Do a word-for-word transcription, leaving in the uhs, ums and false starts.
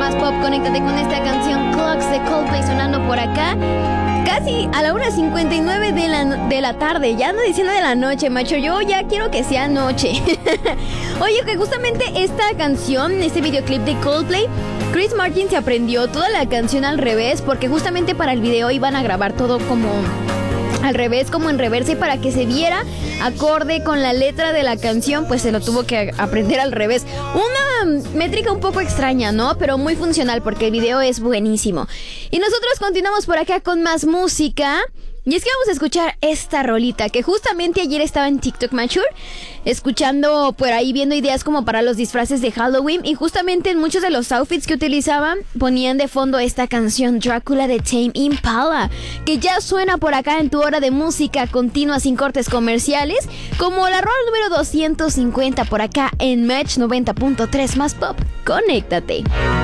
Más Pop, conéctate con esta canción Clocks de Coldplay sonando por acá. Casi a la una cincuenta y nueve de la, de la tarde. Ya ando diciendo de la noche, macho. Yo ya quiero que sea noche. Oye, que justamente esta canción, este videoclip de Coldplay, Chris Martin se aprendió toda la canción al revés, porque justamente para el video iban a grabar todo como al revés, como en reversa, y para que se viera acorde con la letra de la canción, pues se lo tuvo que aprender al revés. Una métrica un poco extraña, ¿no? Pero muy funcional, porque el video es buenísimo. Y nosotros continuamos por acá con más música. Y es que vamos a escuchar esta rolita que justamente ayer estaba en TikTok Mature, escuchando por ahí, viendo ideas como para los disfraces de Halloween, y justamente en muchos de los outfits que utilizaban ponían de fondo esta canción Drácula de Tame Impala, que ya suena por acá en tu hora de música continua sin cortes comerciales, como la rola número doscientos cincuenta por acá en Match noventa punto tres Más Pop. Conéctate.